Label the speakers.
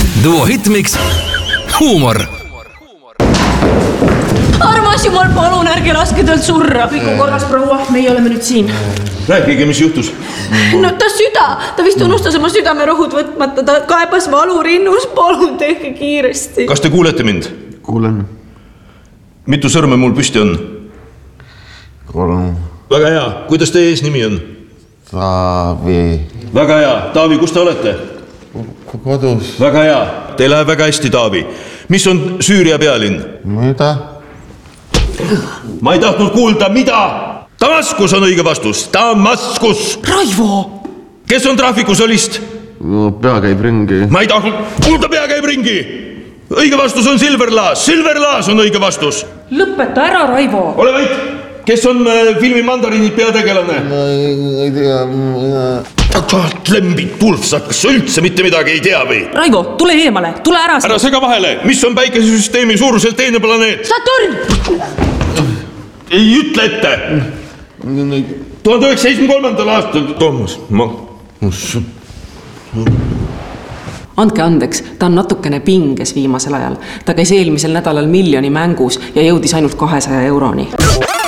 Speaker 1: Duo Hitmix, huumor.
Speaker 2: Armas jumal, palun, ärge laske talt surra.
Speaker 3: Kõik on korras, proua, meie oleme nüüd siin.
Speaker 4: Rääkige, mis juhtus?
Speaker 2: No ta süda, ta vist unustas oma südamerohud võtmata, ta kaebas valu rinnus, palun tehke kiiresti.
Speaker 4: Kas te kuulete mind?
Speaker 5: Kuulen.
Speaker 4: Mitu sõrme mul püsti on?
Speaker 5: 3.
Speaker 4: Väga hea, kuidas teie eesnimi on?
Speaker 5: Taavi.
Speaker 4: Väga hea, Taavi, kus te olete?
Speaker 5: Kodus.
Speaker 4: Väga hea, teil läheb väga hästi, Taavi. Mis on Süüria pealinn?
Speaker 5: Mida?
Speaker 4: Ma ei tahtnud kuulda, mida? Damaskus on õige vastus. Damaskus.
Speaker 3: Raivo!
Speaker 4: Kes on trahvikusolist?
Speaker 5: Pea käib ringi.
Speaker 4: Ma ei tahtnud kuulda, pea käib ringi. Õige vastus on Silverlaas. Silverlaas on õige vastus.
Speaker 3: Lõpeta ära, Raivo!
Speaker 4: Ole vait. Kes on filmi Mandariinid peategelane?
Speaker 5: Ma ei tea.
Speaker 4: Lembid tulfsad, kas üldse mitte midagi ei tea või?
Speaker 3: Raivo, tule eemale, tule ära!
Speaker 4: Ära sega vahele, mis on päikesesüsteemi suuruselt teine planeet?
Speaker 2: Saturn!
Speaker 4: Ei ütle ette! 1973. aastal, Toomas,
Speaker 3: Andke andeks, ta on natukene pinges viimasel ajal. Ta käis eelmisel nädalal miljoni mängus ja jõudis ainult 200 euroni.